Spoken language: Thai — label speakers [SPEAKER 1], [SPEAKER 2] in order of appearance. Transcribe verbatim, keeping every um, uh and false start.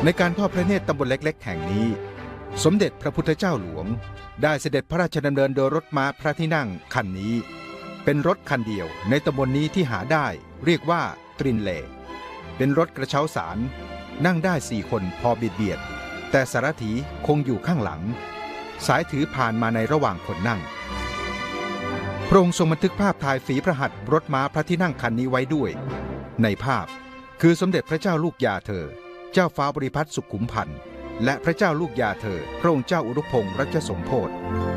[SPEAKER 1] ในการทอดพระเนตรตำบลเล็กๆแห่งนี้สมเด็จพระพุทธเจ้าหลวงได้เสด็จพระราชดำเนินโดยรถม้าพระที่นั่งคันนี้เป็นรถคันเดียวในตำบลนี้ที่หาได้เรียกว่าตรินเลเป็นรถกระเช้าสารนั่งได้สี่คนพอเบียดเบียดแต่สารถีคงอยู่ข้างหลังสายถือผ่านมาในระหว่างคนนั่งพระองค์ทรงบันทึกภาพถ่ายฝีพระหัตถ์รถม้าพระที่นั่งคันนี้ไว้ด้วยในภาพคือสมเด็จพระเจ้าลูกยาเธอเจ้าฟ้าบริพัตรสุขุมพันธ์และพระเจ้าลูกยาเธอพระองค์เจ้าอุรุพงษ์รัชสมโภช